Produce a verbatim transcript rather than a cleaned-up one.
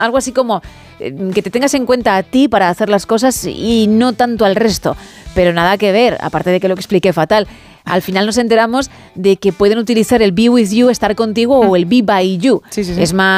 algo así como eh, que te tengas en cuenta a ti para hacer las cosas y no tanto al resto. Pero nada que ver, aparte de que lo expliqué fatal. Al final nos enteramos de que pueden utilizar el be with you, estar contigo, o el be by you. Sí, sí, sí. Es más